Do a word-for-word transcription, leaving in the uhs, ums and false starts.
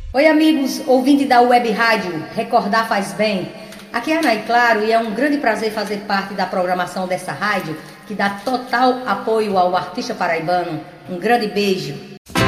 Oi amigos, ouvinte da Web Rádio Recordar Faz Bem. Aqui é a Ana, claro, e é um grande prazer fazer parte da programação dessa rádio que dá total apoio ao artista paraibano. Um grande beijo.